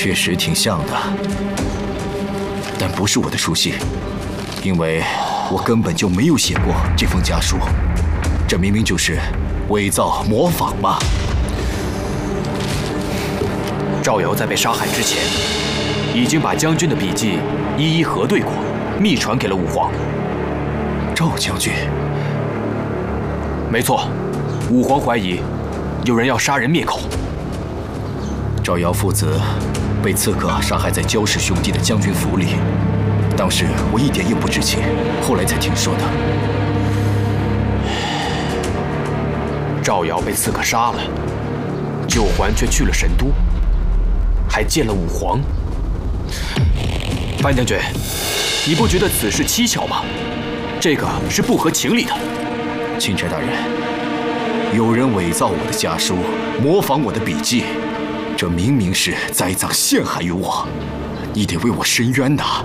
确实挺像的，但不是我的书信，因为我根本就没有写过这封家书，这明明就是伪造模仿嘛。 赵瑶在被杀害之前，已经把将军的笔记一一核对过，密传给了武皇。 赵将军， 没错，武皇怀疑有人要杀人灭口。 赵瑶父子被刺客杀害在焦氏兄弟的将军府里，当时我一点也不知情，后来才听说的。 赵瑶被刺客杀了，九环却去了神都，还见了武皇。范将军，你不觉得此事蹊跷吗？这个是不合情理的。 钦差大人，有人伪造我的家书，模仿我的笔记，这明明是栽赃陷害于我，你得为我伸冤呐！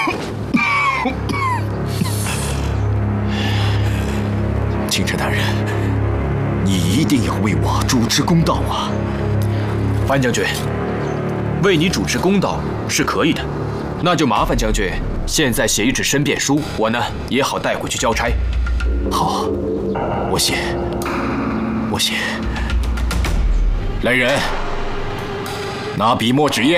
钦差大人，你一定要为我主持公道啊！ 范将军，为你主持公道是可以的，那就麻烦将军现在写一纸申辩书，我呢也好带回去交差。 好，我写。来人，拿笔墨纸砚。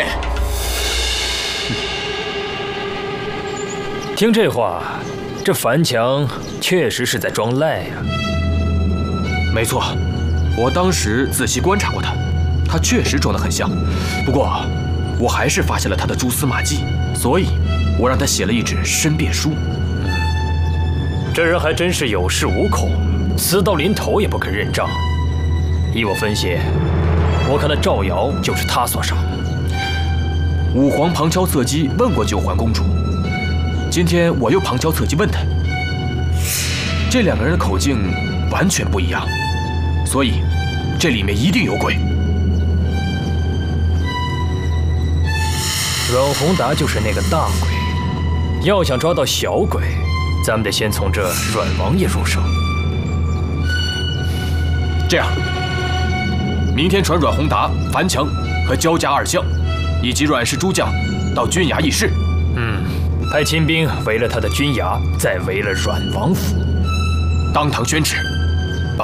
听这话，这樊强确实是在装赖呀。 没错，我当时仔细观察过他，他确实装得很像。不过，我还是发现了他的蛛丝马迹，所以我让他写了一纸申辩书。 这人还真是有恃无恐，死到临头也不肯认账。依我分析，我看那赵瑶就是他所杀的。 武皇旁敲侧击问过九环公主，今天我又旁敲侧击问他，这两个人的口径完全不一样，所以这里面一定有鬼。 阮宏达就是那个大鬼，要想抓到小鬼，咱们得先从这阮王爷入手。 这样，明天传阮宏达、樊强和焦家二将，以及阮氏诸将到军衙议事。 派亲兵围了他的军衙，再围了阮王府， 当堂宣旨，